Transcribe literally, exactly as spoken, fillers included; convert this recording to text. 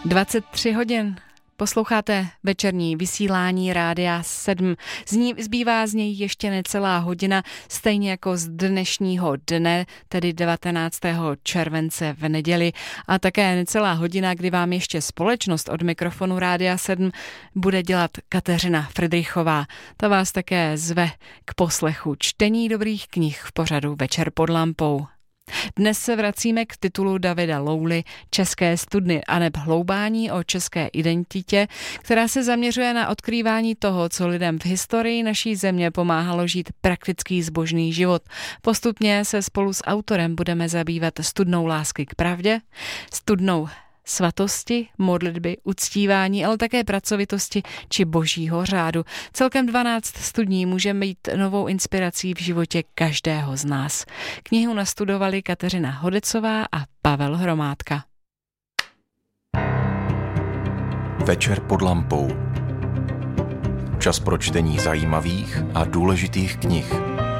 dvacet tři hodin. Posloucháte večerní vysílání Rádia sedm. Z ní zbývá z něj ještě necelá hodina, stejně jako z dnešního dne, tedy devatenáctého července v neděli. A také necelá hodina, kdy vám ještě společnost od mikrofonu Rádia sedm bude dělat Kateřina Fridrichová. Ta vás také zve k poslechu čtení dobrých knih v pořadu Večer pod lampou. Dnes se vracíme k titulu Davida Louly České studny aneb hloubání o české identitě, která se zaměřuje na odkrývání toho, co lidem v historii naší země pomáhalo žít praktický zbožný život. Postupně se spolu s autorem budeme zabývat studnou lásky k pravdě, studnou svatosti, modlitby, uctívání, ale také pracovitosti či božího řádu. Celkem dvanáct studní může být novou inspirací v životě každého z nás. Knihu nastudovali Kateřina Hodecová a Pavel Hromádka. Večer pod lampou. Čas pro čtení zajímavých a důležitých knih.